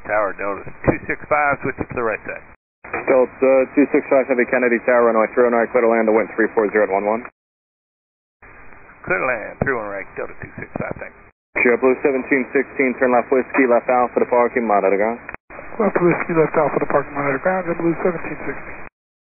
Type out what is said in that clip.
Tower, Delta 265, switch to the right side. Delta 265 Heavy Kennedy Tower, runway 30, clear to land, the wind 340 at 11. Clear to land, 31 right, Delta 265, thanks. Sierra Blue 1716, turn left whiskey, left Alpha to parking, monitor ground. Left whiskey, left Alpha to parking, monitor ground, Blue 1716.